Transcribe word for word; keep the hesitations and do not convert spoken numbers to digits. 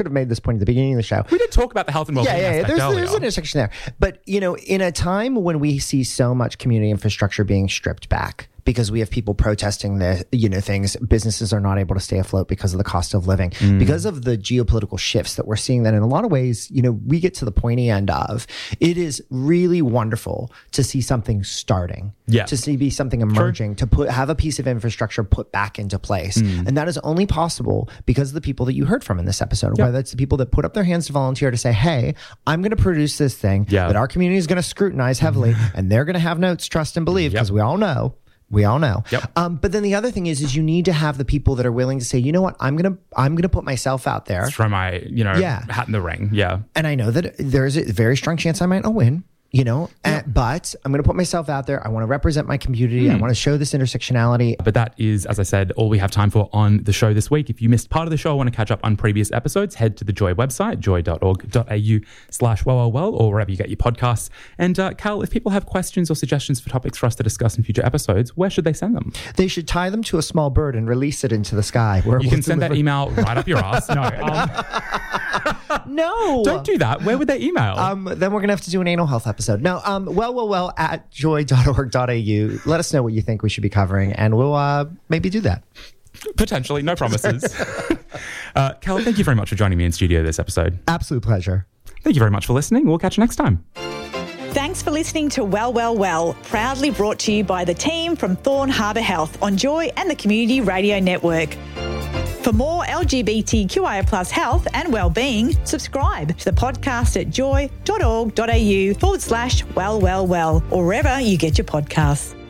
could have made this point at the beginning of the show. We did talk about the health and well-being Yeah, yeah, yeah. aspect There's, earlier. there's an intersection there. But, you know, in a time when we see so much community infrastructure being stripped back because we have people protesting the, you know, things, businesses are not able to stay afloat because of the cost of living, mm. because of the geopolitical shifts that we're seeing, that in a lot of ways, you know, we get to the pointy end of, it is really wonderful to see something starting, yeah. to see be something emerging, True. to put have a piece of infrastructure put back into place. Mm. And that is only possible because of the people that you heard from in this episode, yep. whether it's the people that put up their hands to volunteer to say, hey, I'm going to produce this thing yeah. that our community is going to scrutinize heavily, and they're going to have notes, trust and believe, because yep. we all know We all know. Yep. Um, but then the other thing is, is you need to have the people that are willing to say, you know what, I'm going to, I'm going to put myself out there. Throw my, you know, yeah. hat in the ring. Yeah. And I know that there's a very strong chance I might not win, you know, yep. and, but I'm going to put myself out there. I want to represent my community. Mm. I want to show this intersectionality. But that is, as I said, all we have time for on the show this week. If you missed part of the show, want to catch up on previous episodes, head to the Joy website, joy.org.au slash well, well, well, or wherever you get your podcasts. And uh, Cal, if people have questions or suggestions for topics for us to discuss in future episodes, where should they send them? They should tie them to a small bird and release it into the sky. Where you can send that email right up your ass. No. Um, no. Don't do that. Where would they email? Um, then we're going to have to do an anal health episode. No, um, well, well, well, at joy dot org dot a u. Let us know what you think we should be covering, and we'll uh, maybe do that. Potentially. No promises. uh, Cal, thank you very much for joining me in studio this episode. Absolute pleasure. Thank you very much for listening. We'll catch you next time. Thanks for listening to Well, Well, Well, proudly brought to you by the team from Thorn Harbour Health on Joy and the Community Radio Network. For more L G B T Q I A plus health and wellbeing, subscribe to the podcast at joy.org.au forward slash well, well, well, or wherever you get your podcasts.